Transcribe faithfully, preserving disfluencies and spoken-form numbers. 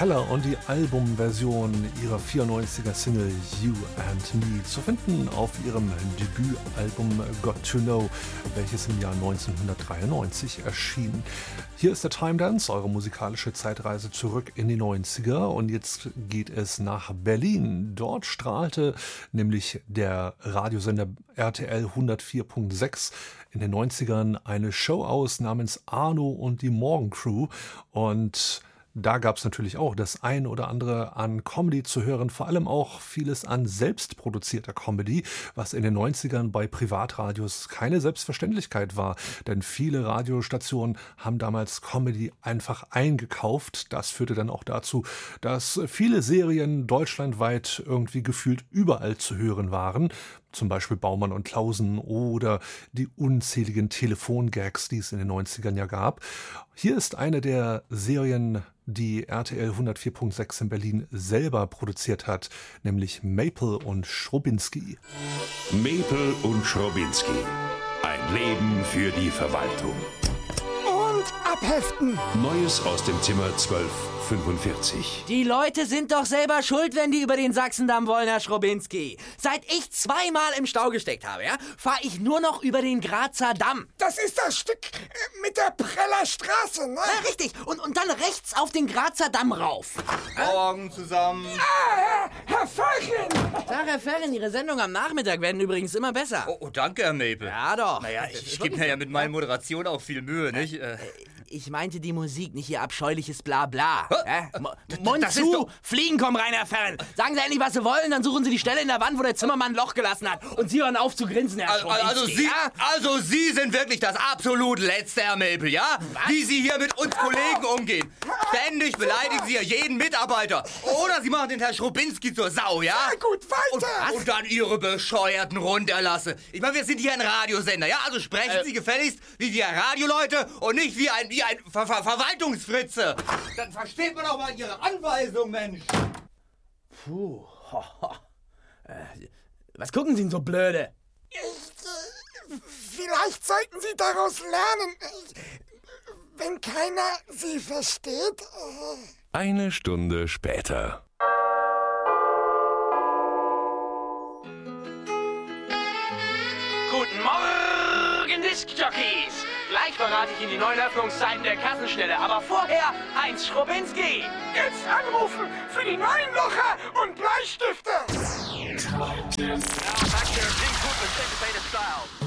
Keller und die Albumversion ihrer vierundneunziger Single You and Me zu finden auf ihrem Debütalbum Got to Know, welches im Jahr neunzehnhundertdreiundneunzig erschien. Hier ist der Time Dance, eure musikalische Zeitreise zurück in die neunziger, und jetzt geht es nach Berlin. Dort strahlte nämlich der Radiosender R T L hundertvier Komma sechs in den neunzigern eine Show aus namens Arno und die Morgencrew, und da gab es natürlich auch das ein oder andere an Comedy zu hören, vor allem auch vieles an selbstproduzierter Comedy, was in den neunzigern bei Privatradios keine Selbstverständlichkeit war. Denn viele Radiostationen haben damals Comedy einfach eingekauft. Das führte dann auch dazu, dass viele Serien deutschlandweit irgendwie gefühlt überall zu hören waren. Zum Beispiel Baumann und Klausen oder die unzähligen Telefongags, die es in den neunzigern ja gab. Hier ist eine der Serien, die R T L hundertvier Komma sechs in Berlin selber produziert hat, nämlich Maple und Schrobinski. Maple und Schrobinski. Ein Leben für die Verwaltung. Und abheften. Neues aus dem Zimmer zwölf fünfundvierzig. Die Leute sind doch selber schuld, wenn die über den Sachsendamm wollen, Herr Schrobinski. Seit ich zweimal im Stau gesteckt habe, ja, fahre ich nur noch über den Grazer Damm. Das ist das Stück mit der Preller Straße, ne? Ja, richtig. Und, und dann rechts auf den Grazer Damm rauf. Morgen zusammen. Ah, Herr, Herr Völkchen! Sag, Herr Ferrin, Ihre Sendungen am Nachmittag werden übrigens immer besser. Oh, oh danke, Herr Maple. Ja, doch. Naja, ich, ich gebe mir ja mit meiner Moderation auch viel Mühe, nicht? Äh, Ich meinte die Musik, nicht Ihr abscheuliches Blabla. Ja? Mund das zu, ist doch- Fliegen kommen rein, Herr Ferrin. Sagen Sie endlich, was Sie wollen, dann suchen Sie die Stelle in der Wand, wo der Zimmermann ein Loch gelassen hat. Und Sie hören auf zu grinsen, Herr also, Schrobinski. also, Sie, ja? also Sie sind wirklich das absolut Letzte, Herr Maple, ja? Was? Wie Sie hier mit uns Kollegen umgehen. Ständig beleidigen Sie ja jeden Mitarbeiter. Oder Sie machen den Herrn Schrobinski zur Sau, ja? Na gut, weiter! Und, und dann Ihre bescheuerten Runterlasse. Ich meine, wir sind hier ein Radiosender, ja? Also sprechen Äh. Sie gefälligst wie wir Radioleute und nicht wie ein, wie ein Ver Ver Verwaltungsfritze. Dann versteht man auch mal Ihre Anweisung, Mensch. Puh. Ho, ho. Äh, was gucken Sie denn so blöde? Ich, äh, vielleicht sollten Sie daraus lernen. Ich, wenn keiner Sie versteht. Äh. Eine Stunde später. Guten Morgen, Diskjockeys! Gleich verrate ich Ihnen die neuen Öffnungszeiten der Kassenstelle, aber vorher Heinz Schrobinski! Jetzt anrufen für die neuen Locher und Bleistifte. Now back to your Pink Hoop and Syncopated Style.